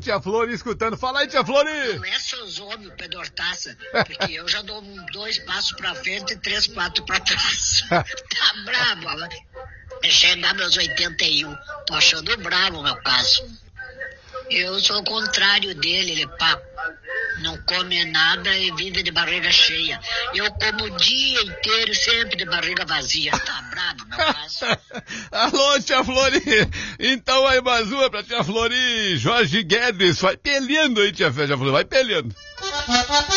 tia Flori escutando. Fala aí, tia Flori! Não é seus homens, o Pedro Hortaça, porque eu já dou 2 passos pra frente e 3, 4 pra trás. Tá bravo, vai chegar meus 81. Tô achando bravo o meu caso. Eu sou o contrário dele, ele não come nada e vive de barriga cheia. Eu como o dia inteiro sempre de barriga vazia. Tá bravo, meu caso. Alô, tia Flori! Então aí mais uma pra tia Flori. Jorge Guedes, vai peleando aí, tia Flori, vai peleando.